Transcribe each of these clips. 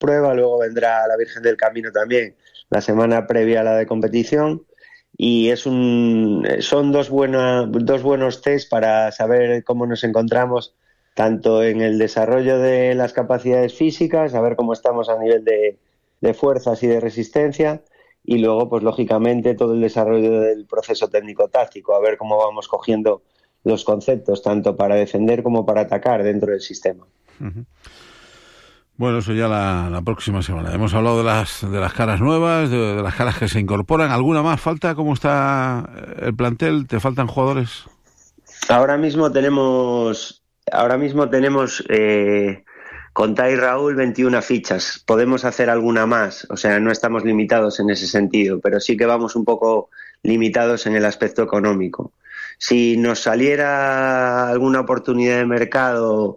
prueba, luego vendrá la Virgen del Camino también, la semana previa a la de competición, y son dos buenos test para saber cómo nos encontramos tanto en el desarrollo de las capacidades físicas, a ver cómo estamos a nivel de fuerzas y de resistencia, y luego, pues lógicamente, todo el desarrollo del proceso técnico-táctico, a ver cómo vamos cogiendo los conceptos, tanto para defender como para atacar dentro del sistema. Uh-huh. Bueno, eso ya la próxima semana. Hemos hablado de las caras nuevas, de las caras que se incorporan. ¿Alguna más falta? ¿Cómo está el plantel? ¿Te faltan jugadores? Ahora mismo tenemos con Tai Raúl 21 fichas. Podemos hacer alguna más, o sea, no estamos limitados en ese sentido, pero sí que vamos un poco limitados en el aspecto económico. Si nos saliera alguna oportunidad de mercado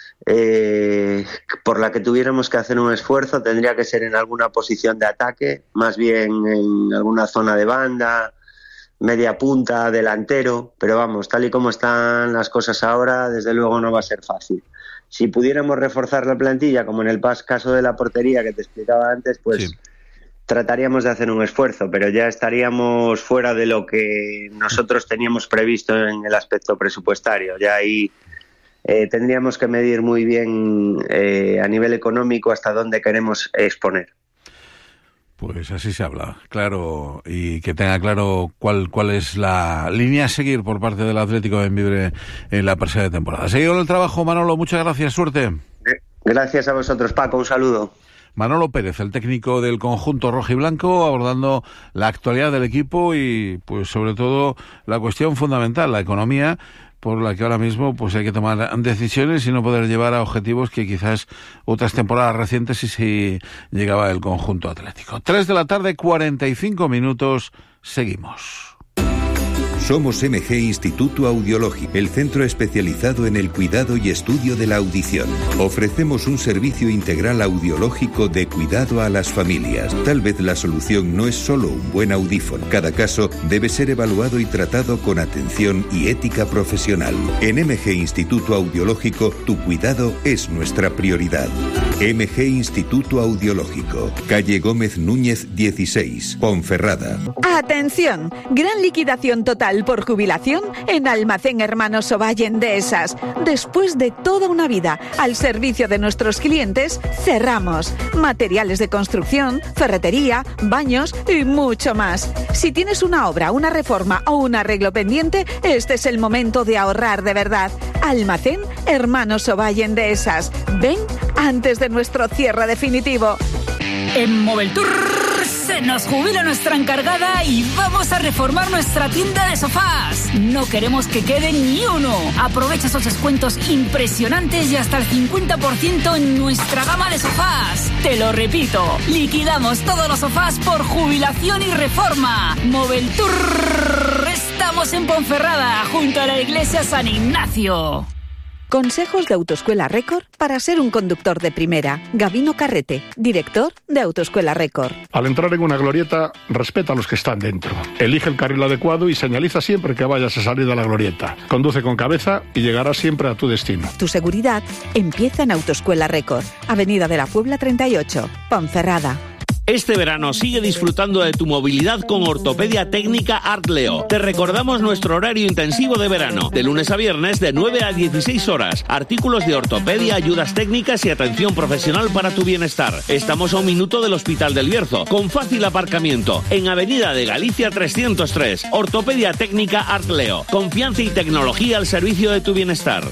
por la que tuviéramos que hacer un esfuerzo, tendría que ser en alguna posición de ataque, más bien en alguna zona de banda, media punta, delantero, pero vamos, tal y como están las cosas ahora, desde luego no va a ser fácil. Si pudiéramos reforzar la plantilla, como en el caso de la portería que te explicaba antes, pues sí, trataríamos de hacer un esfuerzo, pero ya estaríamos fuera de lo que nosotros teníamos previsto en el aspecto presupuestario. Ya ahí tendríamos que medir muy bien a nivel económico hasta dónde queremos exponer. Pues así se habla, claro, y que tenga claro cuál es la línea a seguir por parte del Atlético de Bembibre en la presente temporada. Seguido el trabajo, Manolo, muchas gracias, suerte. Gracias a vosotros, Paco, un saludo. Manolo Pérez, el técnico del conjunto rojiblanco, abordando la actualidad del equipo y, pues, sobre todo, la cuestión fundamental, la economía, por la que ahora mismo pues hay que tomar decisiones y no poder llevar a objetivos que quizás otras temporadas recientes sí llegaba el conjunto atlético. 3:45 p.m, seguimos. Somos MG Instituto Audiológico, el centro especializado en el cuidado y estudio de la audición. Ofrecemos un servicio integral audiológico de cuidado a las familias. Tal vez la solución no es solo un buen audífono. Cada caso debe ser evaluado y tratado con atención y ética profesional. En MG Instituto Audiológico, tu cuidado es nuestra prioridad. MG Instituto Audiológico, calle Gómez Núñez 16, Ponferrada. ¡Atención! Gran liquidación total por jubilación en Almacén Hermanos Ovalle Dehesas. Después de toda una vida al servicio de nuestros clientes, cerramos. Materiales de construcción, ferretería, baños y mucho más. Si tienes una obra, una reforma o un arreglo pendiente, este es el momento de ahorrar de verdad. Almacén Hermanos Ovalle Dehesas. Ven antes de nuestro cierre definitivo. En Moveltour se nos jubila nuestra encargada y vamos a reformar nuestra tienda de sofás. No queremos que quede ni uno. Aprovecha esos descuentos impresionantes y hasta el 50% en nuestra gama de sofás. Te lo repito, liquidamos todos los sofás por jubilación y reforma. Moveltour. Estamos en Ponferrada, junto a la iglesia San Ignacio. Consejos de Autoescuela Record para ser un conductor de primera. Gabino Carrete, director de Autoescuela Record. Al entrar en una glorieta, respeta a los que están dentro. Elige el carril adecuado y señaliza siempre que vayas a salir de la glorieta. Conduce con cabeza y llegarás siempre a tu destino. Tu seguridad empieza en Autoescuela Record, Avenida de la Puebla 38, Ponferrada. Este verano sigue disfrutando de tu movilidad con Ortopedia Técnica Artleo. Te recordamos nuestro horario intensivo de verano, de lunes a viernes de 9 a 16 horas. Artículos de ortopedia, ayudas técnicas y atención profesional para tu bienestar. Estamos a 1 minuto del Hospital del Bierzo, con fácil aparcamiento, en Avenida de Galicia 303. Ortopedia Técnica Artleo. Confianza y tecnología al servicio de tu bienestar.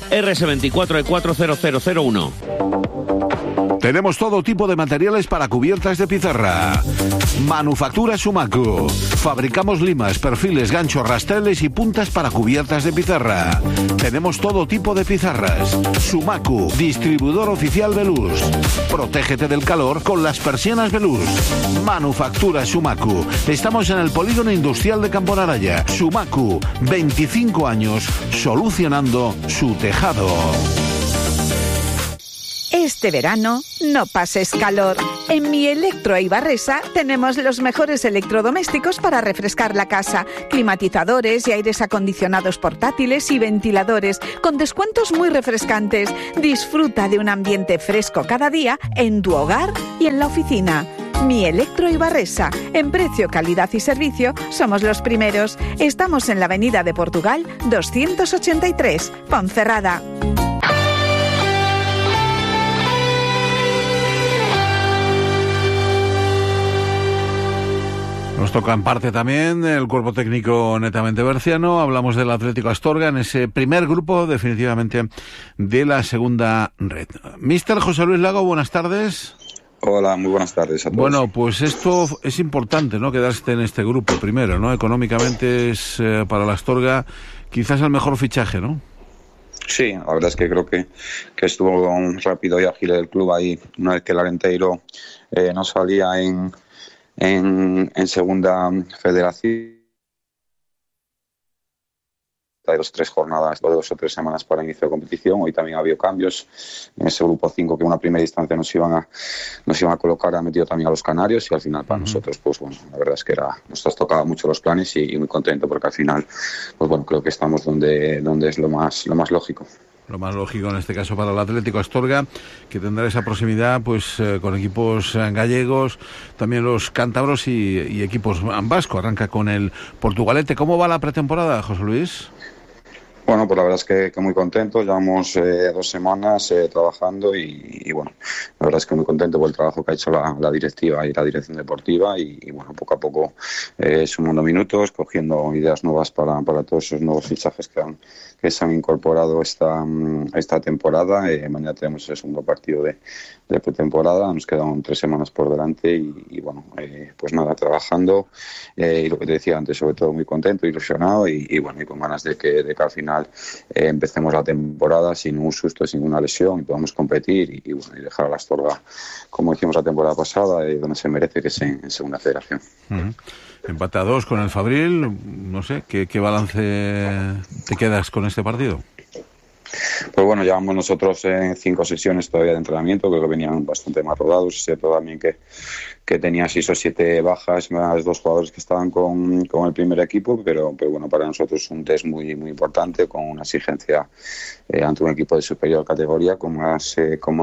RS24E40001. Tenemos todo tipo de materiales para cubiertas de pizarra. Manufactura Sumacu. Fabricamos limas, perfiles, ganchos, rastreles y puntas para cubiertas de pizarra. Tenemos todo tipo de pizarras. Sumacu, distribuidor oficial Veluz. Protégete del calor con las persianas Veluz. Manufactura Sumacu. Estamos en el Polígono Industrial de Camponaraya. Sumacu, 25 años solucionando su tejado. Este verano no pases calor. En Mi Electro Ibarresa tenemos los mejores electrodomésticos para refrescar la casa. Climatizadores y aires acondicionados portátiles y ventiladores con descuentos muy refrescantes. Disfruta de un ambiente fresco cada día en tu hogar y en la oficina. Mi Electro Ibarresa. En precio, calidad y servicio somos los primeros. Estamos en la Avenida de Portugal 283, Ponferrada. Nos toca en parte también el cuerpo técnico netamente berciano. Hablamos del Atlético Astorga en ese primer grupo, definitivamente, de la segunda red. Mister José Luis Lago, buenas tardes. Hola, muy buenas tardes a todos. Bueno, pues esto es importante, ¿no? Quedarse en este grupo primero, ¿no? Económicamente es para la Astorga quizás el mejor fichaje, ¿no? Sí, la verdad es que creo que estuvo rápido y ágil el club ahí, una vez que el Arenteiro no salía en segunda federación. De 2 o 3 jornadas, 2 o 3 semanas para inicio de competición. Hoy también ha habido cambios en ese grupo 5 que en una primera instancia nos iban a colocar, ha metido también a los canarios y al final para nosotros, pues bueno, la verdad es que nos has tocado mucho los planes y muy contento porque al final, pues bueno, creo que estamos donde es lo más lógico. Lo más lógico en este caso para el Atlético Astorga, que tendrá esa proximidad pues con equipos gallegos, también los cántabros y equipos vascos. Arranca con el Portugalete. ¿Cómo va la pretemporada, José Luis? Bueno, pues la verdad es que muy contento. Llevamos 2 semanas trabajando y bueno, la verdad es que muy contento por el trabajo que ha hecho la directiva y la dirección deportiva y bueno, poco a poco sumando minutos, cogiendo ideas nuevas para todos esos nuevos fichajes que se han incorporado esta temporada. Mañana tenemos el segundo partido de pretemporada, nos quedan 3 semanas por delante y bueno, pues nada, trabajando y lo que te decía antes, sobre todo muy contento, ilusionado y bueno, y con ganas de que al final empecemos la temporada sin un susto, sin una lesión y podamos competir y bueno, y dejar a la Astorga, como hicimos la temporada pasada, donde se merece, que es en segunda federación. Uh-huh. Empate a 2 con el Fabril, no sé, ¿qué balance te quedas con este partido? Pues bueno, llevamos nosotros 5 sesiones todavía de entrenamiento, creo que venían bastante más rodados, es cierto también que tenía 6 o 7 bajas, más 2 jugadores que estaban con el primer equipo, pero bueno, para nosotros es un test muy muy importante, con una exigencia ante un equipo de superior categoría, con más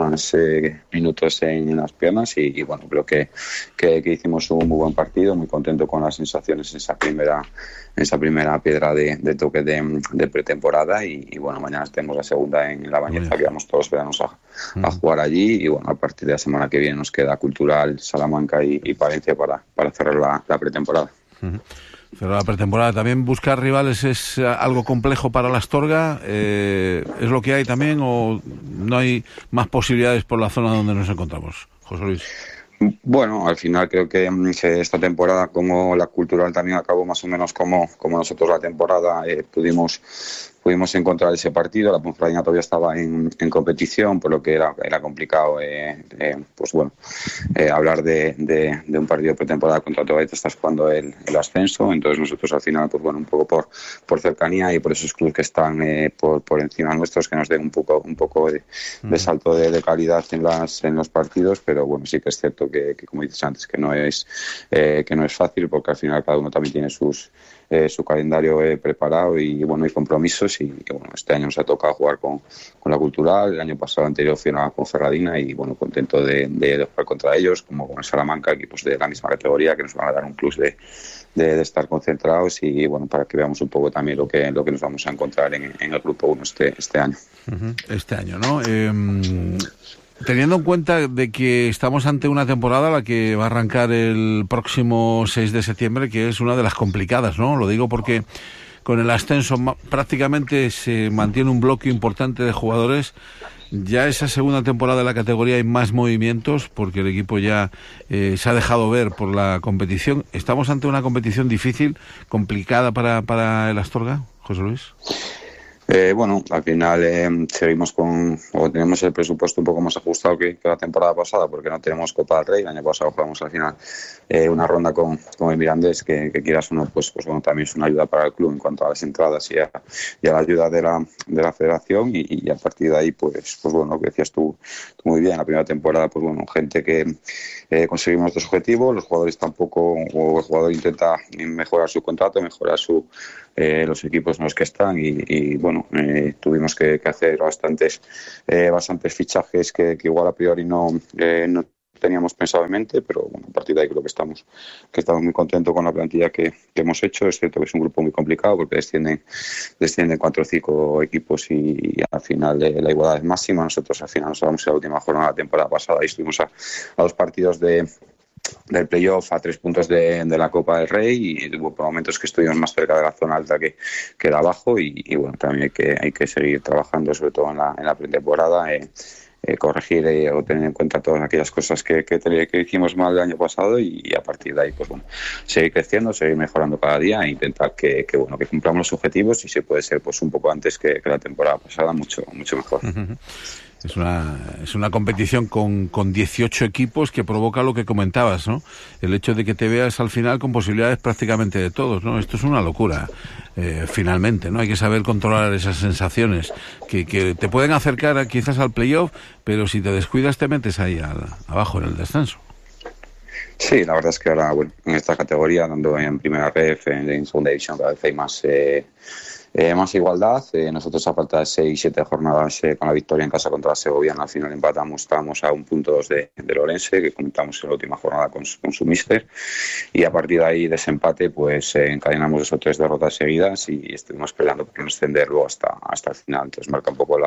minutos en las piernas y bueno, creo que hicimos un muy buen partido, muy contento con las sensaciones en esa primera piedra de toque de pretemporada y bueno, mañana tenemos la segunda en La Bañeza, que vamos todos los veranos a jugar allí y bueno, a partir de la semana que viene nos queda Cultural, Salamanca y Palencia para cerrar la pretemporada. Uh-huh. Pero la pretemporada también buscar rivales es algo complejo para la Astorga. ¿Es lo que hay también o no hay más posibilidades por la zona donde nos encontramos, José Luis? Bueno, al final creo que esta temporada, como la Cultural también acabó más o menos como nosotros la temporada, pudimos encontrar ese partido. La Ponferradina todavía estaba en competición, por lo que era complicado pues bueno, hablar de un partido de pretemporada contra Tobait. Estás jugando el ascenso, entonces nosotros al final, pues bueno, un poco por cercanía y por esos clubes que están por encima nuestros, que nos den un poco de salto de calidad en los partidos, pero bueno, sí que es cierto que como dices antes, que no es fácil, porque al final cada uno también tiene su calendario preparado y bueno, hay compromisos y bueno, este año nos ha tocado jugar con la Cultural, el año pasado anterior fui a la Ponferradina y bueno, contento de jugar contra ellos, como con el Salamanca, equipos de la misma categoría que nos van a dar un plus de estar concentrados y bueno, para que veamos un poco también lo que nos vamos a encontrar en el grupo 1 este año. Uh-huh. Este año, ¿no? Teniendo en cuenta de que estamos ante una temporada la que va a arrancar el próximo 6 de septiembre, que es una de las complicadas, ¿no? Lo digo porque con el ascenso prácticamente se mantiene un bloque importante de jugadores. Ya esa segunda temporada de la categoría hay más movimientos porque el equipo ya se ha dejado ver por la competición. ¿Estamos ante una competición difícil, complicada para el Astorga, José Luis? Bueno, al final seguimos tenemos el presupuesto un poco más ajustado que la temporada pasada, porque no tenemos Copa del Rey. El año pasado jugamos al final una ronda con el Mirandés, que quieras o no, pues bueno, también es una ayuda para el club en cuanto a las entradas y a la ayuda de la federación, y a partir de ahí, pues bueno, lo que decías tú muy bien, la primera temporada, pues bueno, gente que conseguimos nuestros objetivos, los jugadores tampoco, o el jugador intenta mejorar su contrato, mejorar los equipos en los que están, y bueno, tuvimos que hacer bastantes fichajes que igual a priori no teníamos pensado en mente, pero bueno, a partir de ahí creo que estamos muy contentos con la plantilla que hemos hecho. Es cierto que es un grupo muy complicado porque descienden 4 o 5 equipos y al final la igualdad es máxima. Nosotros al final nos vamos a la última jornada de la temporada pasada y estuvimos a 2 partidos del playoff, a 3 puntos de la Copa del Rey, y hubo momentos que estuvimos más cerca de la zona alta que de abajo, y bueno, también hay que seguir trabajando, sobre todo en la pretemporada, corregir o tener en cuenta todas aquellas cosas que hicimos mal el año pasado, y a partir de ahí, pues bueno, seguir creciendo, seguir mejorando cada día e intentar que cumplamos los objetivos, y si puede ser pues un poco antes que la temporada pasada, mucho mejor. Uh-huh. Es una competición con 18 equipos que provoca lo que comentabas, ¿no? El hecho de que te veas al final con posibilidades prácticamente de todos, ¿no? Esto es una locura, finalmente, ¿no? Hay que saber controlar esas sensaciones que te pueden acercar quizás al playoff, pero si te descuidas te metes ahí abajo en el descenso. Sí, la verdad es que ahora, bueno, en esta categoría, tanto en primera ref, en segunda división, cada vez hay más igualdad. Nosotros, a falta de 6-7 jornadas, con la victoria en casa contra la Segoviana, al final estábamos a 1 punto 2 de Orense, que comentamos en la última jornada con su míster, y a partir de ahí, desempate, pues encadenamos 2 o 3 derrotas seguidas y estuvimos peleando por no ascender luego hasta el final. Entonces marca un poco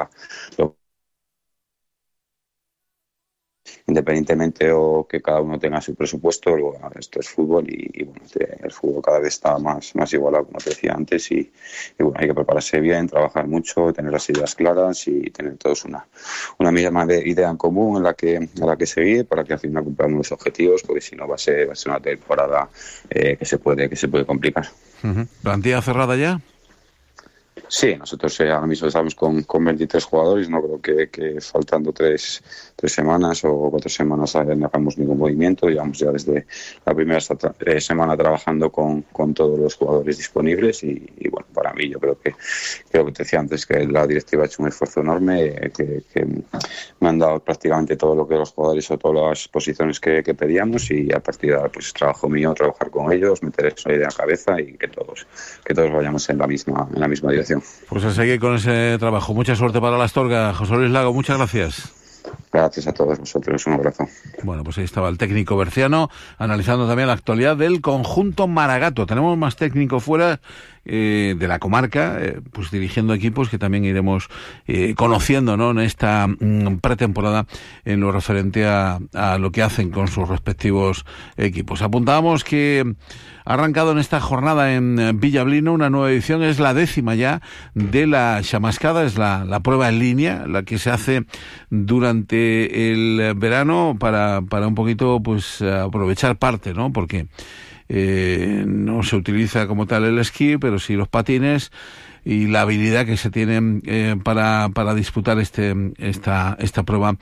independientemente o que cada uno tenga su presupuesto, luego esto es fútbol, y bueno, el fútbol cada vez está más igualado, como te decía antes, y bueno, hay que prepararse bien, trabajar mucho, tener las ideas claras y tener todos una misma idea en común en la que seguir, para que al final cumplamos los objetivos, porque si no va a ser una temporada que se puede complicar. Uh-huh. ¿Plantilla cerrada ya? Sí, nosotros ahora mismo estamos con 23 jugadores. No creo que faltando 3 semanas o 4 semanas no hagamos ningún movimiento. Llevamos ya desde la primera semana trabajando con todos los jugadores disponibles, y bueno, para mí, yo creo que te decía antes, que la directiva ha hecho un esfuerzo enorme, que me han dado prácticamente todo lo que los jugadores o todas las posiciones que pedíamos, y a partir de ahora pues es trabajo mío trabajar con ellos, meter esa idea en la cabeza y que todos vayamos en la misma dirección. Pues a seguir con ese trabajo. Mucha suerte para la Astorga. José Luis Lago, muchas gracias. Gracias a todos vosotros, un abrazo. Bueno, pues ahí estaba el técnico berciano analizando también la actualidad del conjunto Maragato. Tenemos más técnico fuera de la comarca, pues dirigiendo equipos que también iremos conociendo, ¿no?, en esta pretemporada, en lo referente a lo que hacen con sus respectivos equipos. Apuntábamos que ha arrancado en esta jornada en Villablino una nueva edición, es la 10ª ya de la Chamascada, es la prueba en línea, la que se hace durante el verano para un poquito pues aprovechar parte, ¿no?, porque no se utiliza como tal el esquí, pero sí los patines y la habilidad que se tiene para disputar esta prueba,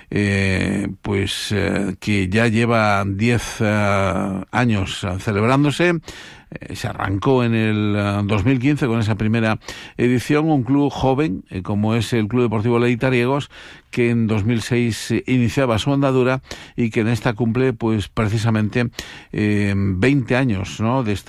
que ya lleva 10 años celebrándose. Se arrancó en el 2015 con esa primera edición, un club joven como es el Club Deportivo Leitariegos, que en 2006 iniciaba su andadura y que en esta cumple pues precisamente 20 años, ¿no?, de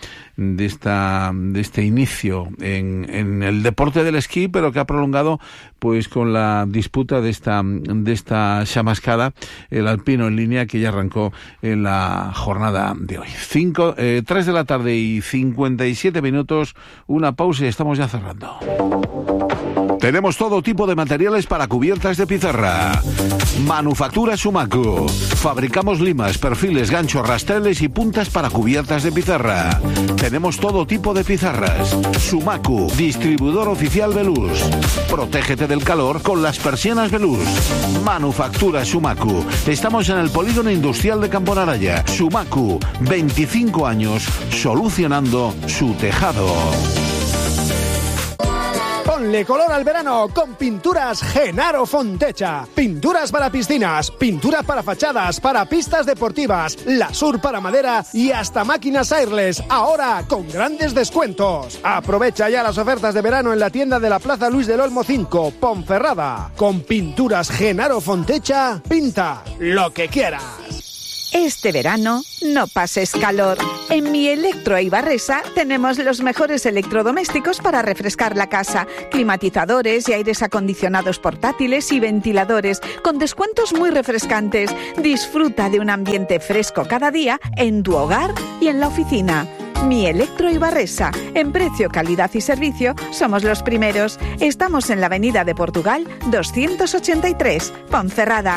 este inicio en el deporte del esquí, pero que ha prolongado pues con la disputa de esta chamascada, el alpino en línea, que ya arrancó en la jornada de hoy. 3 de la tarde y 57 minutos, una pausa y estamos ya cerrando. Tenemos todo tipo de materiales para cubiertas de pizarra. Manufactura Sumacu. Fabricamos limas, perfiles, ganchos, rasteles y puntas para cubiertas de pizarra. Tenemos todo tipo de pizarras. Sumacu, distribuidor oficial Veluz. Protégete del calor con las persianas Veluz. Manufactura Sumacu. Estamos en el Polígono Industrial de Camponaraya. Sumacu, 25 años solucionando su tejado. Ponle color al verano con Pinturas Genaro Fontecha. Pinturas para piscinas, pinturas para fachadas, para pistas deportivas, Lasur para madera y hasta máquinas airless, ahora con grandes descuentos. Aprovecha ya las ofertas de verano en la tienda de la Plaza Luis del Olmo 5, Ponferrada. Con Pinturas Genaro Fontecha, pinta lo que quieras. Este verano no pases calor. En Mi Electro Ibarresa tenemos los mejores electrodomésticos para refrescar la casa. Climatizadores y aires acondicionados portátiles y ventiladores con descuentos muy refrescantes. Disfruta de un ambiente fresco cada día en tu hogar y en la oficina. Mi Electro Ibarresa. En precio, calidad y servicio somos los primeros. Estamos en la Avenida de Portugal 283, Ponferrada.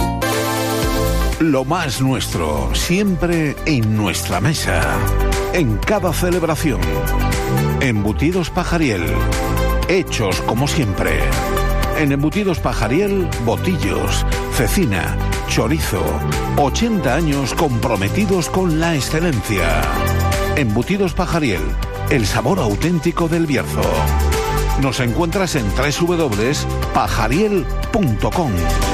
Lo más nuestro, siempre en nuestra mesa, en cada celebración. Embutidos Pajariel, hechos como siempre. En Embutidos Pajariel, botillos, cecina, chorizo, 80 años comprometidos con la excelencia. Embutidos Pajariel, el sabor auténtico del Bierzo. Nos encuentras en www.pajariel.com.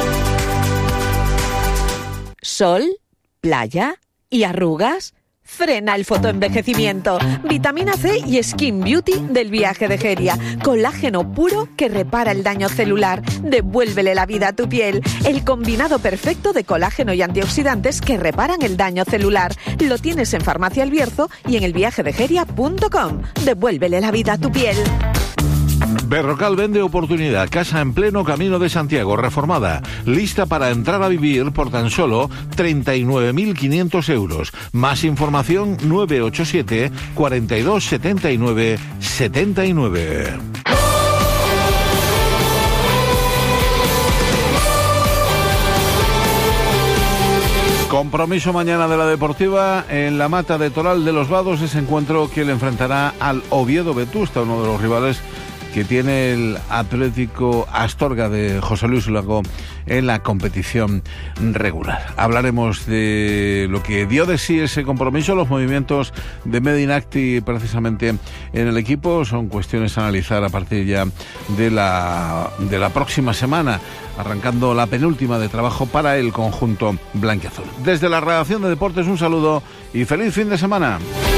Sol, playa y arrugas. Frena el fotoenvejecimiento. Vitamina C y Skin Beauty del Viaje de Jeria. Colágeno puro que repara el daño celular. Devuélvele la vida a tu piel. El combinado perfecto de colágeno y antioxidantes que reparan el daño celular. Lo tienes en Farmacia El Bierzo y en elviajedejeria.com. Devuélvele la vida a tu piel. Berrocal vende oportunidad, casa en pleno Camino de Santiago, reformada, lista para entrar a vivir por tan solo 39.500 euros. Más información 987 42 79 79. Compromiso mañana de la Deportiva en la Mata de Toral de los Vados, ese encuentro que le enfrentará al Oviedo Vetusta, uno de los rivales que tiene el Atlético Astorga de José Luis Lago en la competición regular. Hablaremos de lo que dio de sí ese compromiso, los movimientos de Medinacti precisamente en el equipo, son cuestiones a analizar a partir ya de la próxima semana, arrancando la penúltima de trabajo para el conjunto blanquiazul. Desde la redacción de Deportes, un saludo y feliz fin de semana.